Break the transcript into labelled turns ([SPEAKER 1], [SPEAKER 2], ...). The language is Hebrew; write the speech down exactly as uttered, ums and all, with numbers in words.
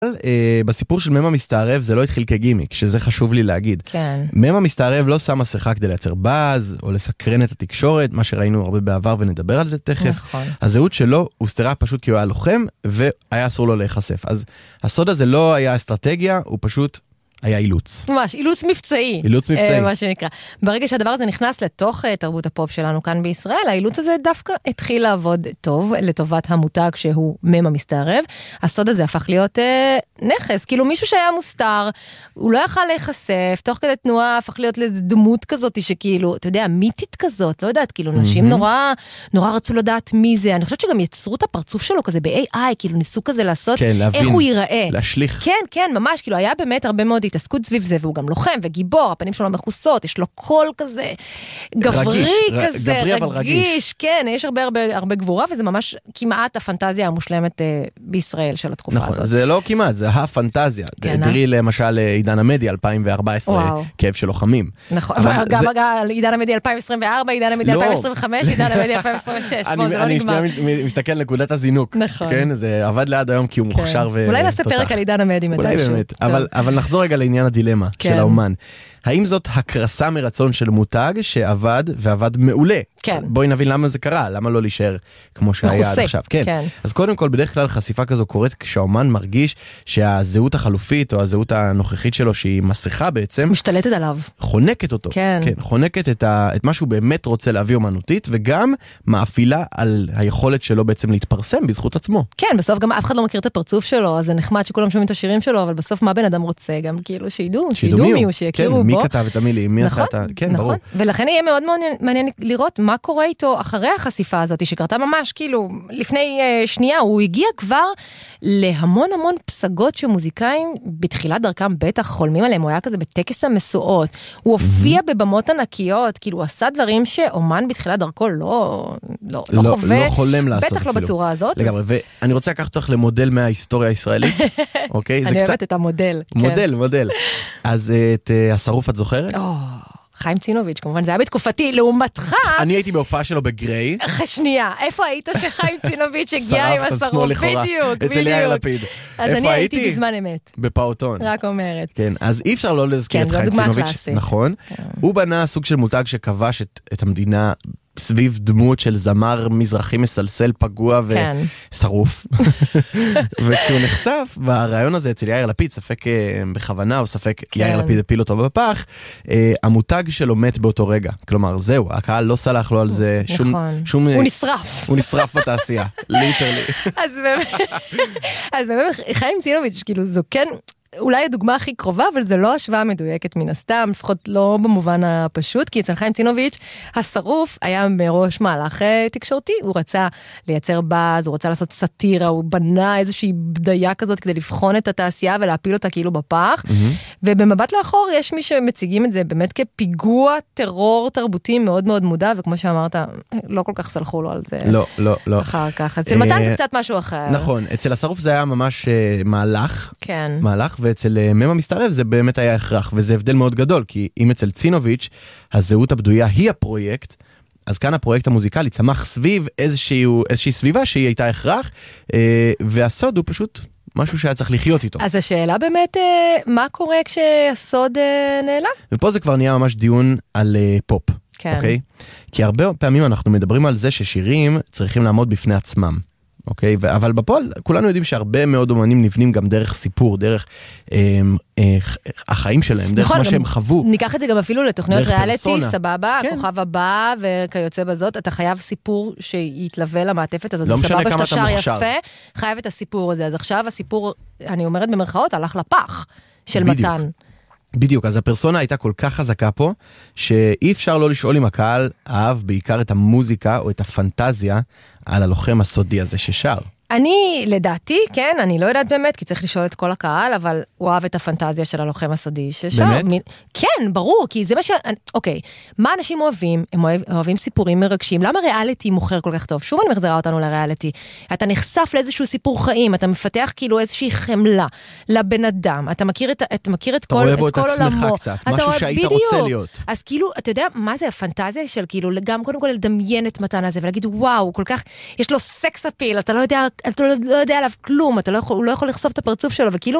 [SPEAKER 1] בסיפור של ממה מסתערב זה לא התחיל כגימיק, שזה חשוב לי להגיד.
[SPEAKER 2] כן.
[SPEAKER 1] ממה מסתערב לא שם מסכה כדי לייצר באז, או לסקרן את התקשורת, מה שראינו הרבה בעבר ונדבר על זה תכף.
[SPEAKER 2] נכון.
[SPEAKER 1] הזהות שלו הוסתרה פשוט כי הוא היה לוחם, והיה אסור לו להיחשף. אז הסוד הזה לא היה אסטרטגיה, הוא פשוט היה אילוץ.
[SPEAKER 2] ממש, אילוץ מבצעי.
[SPEAKER 1] אילוץ מבצעי.
[SPEAKER 2] מה שנקרא. ברגע שהדבר הזה נכנס לתוך תרבות הפופ שלנו כאן בישראל, האילוץ הזה דווקא התחיל לעבוד טוב, לטובת המותג שהוא ממה מסתערב. הסוד הזה הפך להיות אה, נכס, כאילו מישהו שהיה מוסתר, הוא לא יכל להיחשף, תוך כדי תנועה הפך להיות לדמות כזאת, שכאילו, אתה יודע, מיתית כזאת, לא יודעת, כאילו, נשים נורא, נורא רצו לדעת מי זה. אני חושבת שגם יצרו את הפרצוף שלו כזה ב-איי איי, כאילו ניסו כזה לעשות,
[SPEAKER 1] כן, להבין,
[SPEAKER 2] איך הוא ייראה.
[SPEAKER 1] להשליך.
[SPEAKER 2] כן, כן, ממש, כאילו, היה באמת הרבה מאוד התעסקות סביב זה, והוא גם לוחם וגיבור, הפנים שלו מכוסות, יש לו קול כזה גברי
[SPEAKER 1] רגיש,
[SPEAKER 2] כזה,
[SPEAKER 1] גברי אבל
[SPEAKER 2] רגיש,
[SPEAKER 1] רגיש.
[SPEAKER 2] כן, יש הרבה הרבה הרבה גבורה, וזה ממש כמעט הפנטזיה המושלמת אה, בישראל של התקופה
[SPEAKER 1] נכון,
[SPEAKER 2] הזאת.
[SPEAKER 1] זה לא כמעט, זה הפנטזיה.
[SPEAKER 2] כן,
[SPEAKER 1] תראי למשל עידן המדי אלפיים וארבע עשרה,
[SPEAKER 2] וואו.
[SPEAKER 1] כאב של לוחמים.
[SPEAKER 2] נכון,
[SPEAKER 1] אבל
[SPEAKER 2] גם
[SPEAKER 1] זה-
[SPEAKER 2] גם עידן המדי אלפיים עשרים וארבע, עידן המדי
[SPEAKER 1] לא.
[SPEAKER 2] אלפיים עשרים וחמש, עידן המדי אלפיים עשרים ושש, בוא, זה לא
[SPEAKER 1] אני
[SPEAKER 2] נגמר.
[SPEAKER 1] שנייה מסתכל על נקודת הזינוק.
[SPEAKER 2] נכון.
[SPEAKER 1] כן, זה עבד ליד היום כי הוא מוכשר ו...
[SPEAKER 2] אולי נעשה
[SPEAKER 1] תותח.
[SPEAKER 2] פרק על עידן המדי
[SPEAKER 1] אולי
[SPEAKER 2] מתישהו.
[SPEAKER 1] באמת,
[SPEAKER 2] טוב.
[SPEAKER 1] אבל, אבל נחזור רגע לעניין הדילמה
[SPEAKER 2] כן.
[SPEAKER 1] של האומן. האם זאת הקרסה מרצון של מותג שעבד ועבד מעולה?
[SPEAKER 2] כן.
[SPEAKER 1] בואי נבין למה זה קרה, למה לא להישאר כמו שהיה עד
[SPEAKER 2] מכוסה,
[SPEAKER 1] עכשיו. כן.
[SPEAKER 2] כן.
[SPEAKER 1] אז קודם כל, בדרך כלל חשיפה כזו קורית כשהאומן מרגיש שהזהות החלופית או הזהות הנוכחית שלו, שהיא מסכה בעצם,
[SPEAKER 2] משתלטת עליו.
[SPEAKER 1] חונקת אותו.
[SPEAKER 2] כן.
[SPEAKER 1] כן, חונקת את, ה, את מה שהוא באמת רוצה להביא אומנותית, וגם מאפילה על היכולת שלו בעצם להתפרסם בזכות עצמו.
[SPEAKER 2] כן, בסוף גם אף אחד לא מכיר את הפרצוף שלו, אז זה נחמד שכולם שומעים את השירים שלו, אבל בסוף מה בן אדם רוצה? גם כאילו שידעו, שידעו מי הוא, שיכירו
[SPEAKER 1] כן,
[SPEAKER 2] בו.
[SPEAKER 1] מי כתב את המילים, מי עשה את ה... כן, ברור.
[SPEAKER 2] ולכן יהיה מאוד מאוד מעניין לראות מה קורה איתו אחרי החשיפה הזאת, שקרתה ממש, כאילו, לפני uh, שנייה, הוא הגיע כבר להמון המון פסגות שמוזיקאים בתחילת דרכם בטח חולמים עליהם, הוא היה כזה בטקס המסועות, הוא הופיע בבמות ענקיות, כאילו, הוא עשה דברים שאומן בתחילת דרכו לא, לא, לא חווה,
[SPEAKER 1] לא חולם לעשות
[SPEAKER 2] בטח לא
[SPEAKER 1] אפילו.
[SPEAKER 2] בצורה הזאת.
[SPEAKER 1] לגמרי,
[SPEAKER 2] אז...
[SPEAKER 1] ואני רוצה לקחת אותך למודל מההיסטוריה הישראלית, אוקיי?
[SPEAKER 2] אני אוהבת את המודל.
[SPEAKER 1] מודל, מודל. אז את השרוף את זוכרת?
[SPEAKER 2] או, חיים צינוביץ', כמובן, זה היה בתקופתי, לעומתך,
[SPEAKER 1] אני הייתי בהופעה שלו בגריי,
[SPEAKER 2] שנייה, איפה היית שחיים צינוביץ' הגיע עם
[SPEAKER 1] שרף את עצמו
[SPEAKER 2] השרוף?
[SPEAKER 1] לכאורה,
[SPEAKER 2] בדיוק,
[SPEAKER 1] אצל יאיר
[SPEAKER 2] בדיוק.
[SPEAKER 1] לפיד.
[SPEAKER 2] אז
[SPEAKER 1] איפה
[SPEAKER 2] אני הייתי
[SPEAKER 1] הייתי?
[SPEAKER 2] בזמן אמת,
[SPEAKER 1] בפעוטון.
[SPEAKER 2] רק אומרת.
[SPEAKER 1] כן, אז אי אפשר לא להזכיר
[SPEAKER 2] כן,
[SPEAKER 1] את
[SPEAKER 2] זו
[SPEAKER 1] חיים
[SPEAKER 2] דוגמה
[SPEAKER 1] צינוביץ',
[SPEAKER 2] קלאסית.
[SPEAKER 1] נכון. הוא בנה סוג של מותג שכבש את, את המדינה סביב דמות של זמר מזרחי מסלסל פגוע
[SPEAKER 2] כן.
[SPEAKER 1] ושרוף. וכשהוא נחשף ברעיון הזה אצל יאיר לפיד, ספק אה, בכוונה או ספק
[SPEAKER 2] כן.
[SPEAKER 1] יאיר לפיד הפיל אותו בפח, אה, המותג שלו מת באותו רגע. כלומר, זהו, הקהל לא סלח לו על זה שום...
[SPEAKER 2] נכון.
[SPEAKER 1] שום
[SPEAKER 2] הוא נשרף.
[SPEAKER 1] הוא נשרף בתעשייה, ליטרלי.
[SPEAKER 2] אז באמת, אז באמת, חיים צינוביץ', כאילו, זו כן... אולי הדוגמה הכי קרובה, אבל זה לא השוואה מדויקת מן הסתם, לפחות לא במובן הפשוט, כי אצל חיים צינוביץ' השרוף היה מראש מהלך תקשורתי, הוא רצה לייצר באז, הוא רצה לעשות סאטירה, הוא בנה איזושהי בדיה כזאת כדי לבחון את התעשייה ולהפיל אותה כאילו בפח, ובמבט לאחור יש מי שמציגים את זה באמת כפיגוע טרור תרבותי מאוד מאוד מודע, וכמו שאמרת, לא כל כך סלחו לו על זה.
[SPEAKER 1] לא, לא, לא.
[SPEAKER 2] אחר כך. אצל מתן זה קצת משהו אחר.
[SPEAKER 1] נכון, אצל השרוף זה היה ממש uh, מהלך,
[SPEAKER 2] כן.
[SPEAKER 1] מהלך, ואצל uh, ממה מסתערב זה באמת היה הכרח, וזה הבדל מאוד גדול, כי אם אצל צינוביץ' הזהות הבדויה היא הפרויקט, אז כאן הפרויקט המוזיקלי צמח סביב איזושהי, איזושהי סביבה שהיא הייתה הכרח, uh, והסוד הוא פשוט משהו שהיה צריך לחיות איתו.
[SPEAKER 2] אז השאלה באמת, uh, מה קורה כשהסוד uh, נעלם?
[SPEAKER 1] ופה זה כבר נהיה ממש דיון על uh, פופ.
[SPEAKER 2] כן.
[SPEAKER 1] אוקיי? כי הרבה פעמים אנחנו מדברים על זה ששירים צריכים לעמוד בפני עצמם. אוקיי? ו- אבל בפועל כולנו יודעים שהרבה מאוד אומנים נבנים גם דרך סיפור, דרך אה, אה, החיים שלהם, דרך
[SPEAKER 2] נכון,
[SPEAKER 1] מה שהם חוו.
[SPEAKER 2] ניקח את זה גם אפילו לתוכניות
[SPEAKER 1] דרך
[SPEAKER 2] ריאליטי,
[SPEAKER 1] פרסונה.
[SPEAKER 2] סבבה,
[SPEAKER 1] כן.
[SPEAKER 2] הכוכב הבא וכיוצא בזאת, אתה חייב סיפור שיתלווה למעטפת הזאת,
[SPEAKER 1] לא
[SPEAKER 2] זה
[SPEAKER 1] משנה
[SPEAKER 2] סבבה
[SPEAKER 1] כמה
[SPEAKER 2] שאתה
[SPEAKER 1] אתה
[SPEAKER 2] שר
[SPEAKER 1] מוכשר.
[SPEAKER 2] יפה, חייב את הסיפור הזה, אז עכשיו הסיפור, אני אומרת במרכאות, הלך לפח של
[SPEAKER 1] בדיוק.
[SPEAKER 2] מתן.
[SPEAKER 1] בדיוק, אז הפרסונה הייתה כל כך חזקה פה, שאי אפשר לא לשאול אם הקהל אהב בעיקר את המוזיקה או את הפנטזיה על הלוחם הסודי הזה ששר.
[SPEAKER 2] אני, לדעתי, כן, אני לא יודעת באמת, כי צריך לשאול את כל הקהל, אבל הוא אוהב את הפנטזיה של הלוחם הסודי ששר.
[SPEAKER 1] באמת?
[SPEAKER 2] מ... כן, ברור, כי זה מה ש... אוקיי, מה אנשים אוהבים? הם אוהב, אוהבים סיפורים מרגשים. למה ריאליטי מוכר כל כך טוב? שוב אני מחזירה אותנו לריאליטי. אתה נחשף לאיזשהו סיפור חיים, אתה מפתח כאילו איזושהי חמלה לבן אדם, אתה מכיר את, אתה מכיר את
[SPEAKER 1] אתה
[SPEAKER 2] כל,
[SPEAKER 1] רואה
[SPEAKER 2] את
[SPEAKER 1] בו את
[SPEAKER 2] כל
[SPEAKER 1] עצמך
[SPEAKER 2] עולמו.
[SPEAKER 1] קצת,
[SPEAKER 2] אתה
[SPEAKER 1] משהו
[SPEAKER 2] רואה,
[SPEAKER 1] שהיית
[SPEAKER 2] בדיוק.
[SPEAKER 1] רוצה להיות.
[SPEAKER 2] אז כאילו, אתה יודע, מה זה הפנטזיה של כאילו, גם קודם כל לדמיין את מתן הזה, ולהגיד, וואו, כל כך, יש לו סקס אפיל, אתה לא יודע אתה לא יודע עליו כלום, אתה לא יכול, הוא לא יכול לחשוף את הפרצוף שלו, וכאילו